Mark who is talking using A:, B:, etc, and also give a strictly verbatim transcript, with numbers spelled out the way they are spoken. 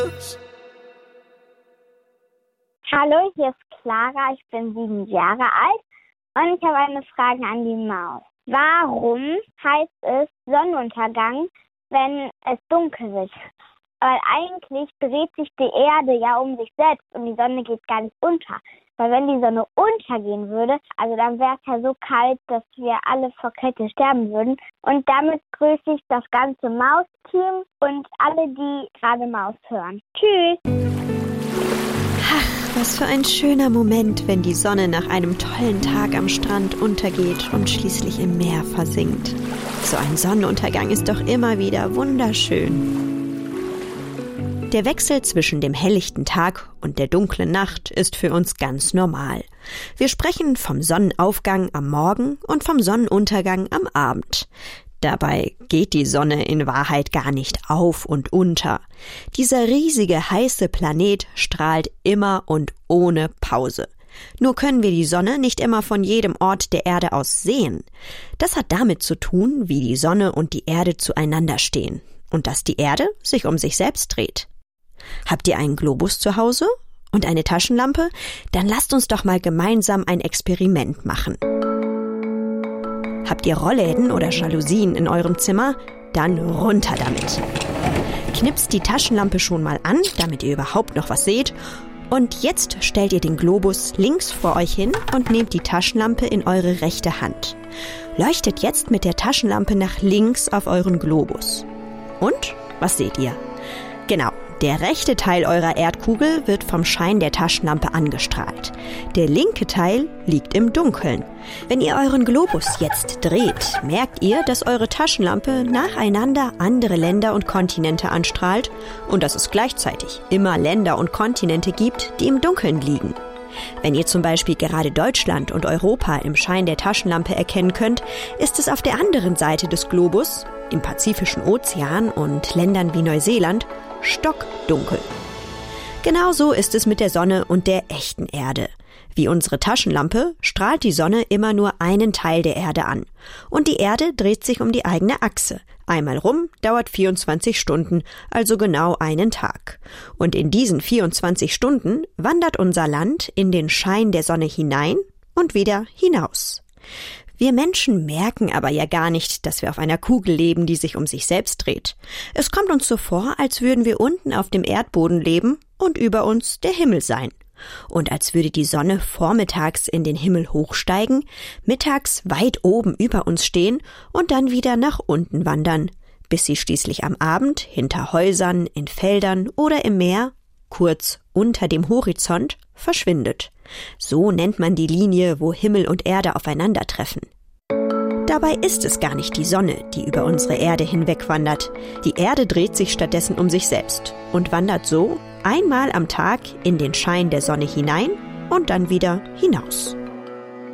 A: Hallo, hier ist Clara, ich bin sieben Jahre alt und ich habe eine Frage an die Maus. Warum heißt es Sonnenuntergang, wenn es dunkel wird? Weil eigentlich dreht sich die Erde ja um sich selbst und die Sonne geht gar nicht unter. Weil wenn die Sonne untergehen würde, also dann wäre es ja so kalt, dass wir alle vor Kälte sterben würden. Und damit grüße ich das ganze Maus-Team und alle, die gerade Maus hören. Tschüss!
B: Ach, was für ein schöner Moment, wenn die Sonne nach einem tollen Tag am Strand untergeht und schließlich im Meer versinkt. So ein Sonnenuntergang ist doch immer wieder wunderschön. Der Wechsel zwischen dem helllichten Tag und der dunklen Nacht ist für uns ganz normal. Wir sprechen vom Sonnenaufgang am Morgen und vom Sonnenuntergang am Abend. Dabei geht die Sonne in Wahrheit gar nicht auf und unter. Dieser riesige, heiße Planet strahlt immer und ohne Pause. Nur können wir die Sonne nicht immer von jedem Ort der Erde aus sehen. Das hat damit zu tun, wie die Sonne und die Erde zueinander stehen und dass die Erde sich um sich selbst dreht. Habt ihr einen Globus zu Hause und eine Taschenlampe? Dann lasst uns doch mal gemeinsam ein Experiment machen. Habt ihr Rollläden oder Jalousien in eurem Zimmer? Dann runter damit. Knipst die Taschenlampe schon mal an, damit ihr überhaupt noch was seht. Und jetzt stellt ihr den Globus links vor euch hin und nehmt die Taschenlampe in eure rechte Hand. Leuchtet jetzt mit der Taschenlampe nach links auf euren Globus. Und? Was seht ihr? Genau. Der rechte Teil eurer Erdkugel wird vom Schein der Taschenlampe angestrahlt. Der linke Teil liegt im Dunkeln. Wenn ihr euren Globus jetzt dreht, merkt ihr, dass eure Taschenlampe nacheinander andere Länder und Kontinente anstrahlt und dass es gleichzeitig immer Länder und Kontinente gibt, die im Dunkeln liegen. Wenn ihr zum Beispiel gerade Deutschland und Europa im Schein der Taschenlampe erkennen könnt, ist es auf der anderen Seite des Globus, im Pazifischen Ozean und Ländern wie Neuseeland, stockdunkel. Genauso ist es mit der Sonne und der echten Erde. Wie unsere Taschenlampe strahlt die Sonne immer nur einen Teil der Erde an. Und die Erde dreht sich um die eigene Achse. Einmal rum dauert vierundzwanzig Stunden, also genau einen Tag. Und in diesen vierundzwanzig Stunden wandert unser Land in den Schein der Sonne hinein und wieder hinaus. Wir Menschen merken aber ja gar nicht, dass wir auf einer Kugel leben, die sich um sich selbst dreht. Es kommt uns so vor, als würden wir unten auf dem Erdboden leben und über uns der Himmel sein. Und als würde die Sonne vormittags in den Himmel hochsteigen, mittags weit oben über uns stehen und dann wieder nach unten wandern, bis sie schließlich am Abend hinter Häusern, in Feldern oder im Meer, kurz unter dem Horizont, verschwindet. So nennt man die Linie, wo Himmel und Erde aufeinandertreffen. Dabei ist es gar nicht die Sonne, die über unsere Erde hinwegwandert. Die Erde dreht sich stattdessen um sich selbst und wandert so einmal am Tag in den Schein der Sonne hinein und dann wieder hinaus.